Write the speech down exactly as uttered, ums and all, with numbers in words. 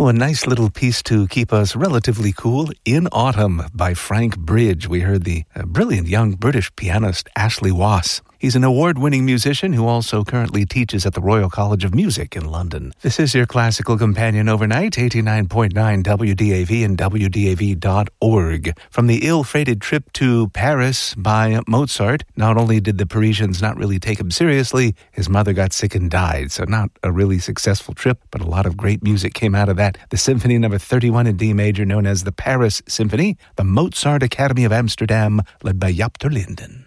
Oh, a nice little piece to keep us relatively cool. In Autumn by Frank Bridge. We heard the uh, brilliant young British pianist Ashley Wass. He's an award-winning musician who also currently teaches at the Royal College of Music in London. This is your classical companion overnight, eighty-nine point nine W D A V and W D A V dot org. From the ill-fated trip to Paris by Mozart, not only did the Parisians not really take him seriously, his mother got sick and died. So not a really successful trip, but a lot of great music came out of that. The Symphony Number thirty-one in D major, known as the Paris Symphony, the Mozart Academy of Amsterdam, led by Jaap ter Linden.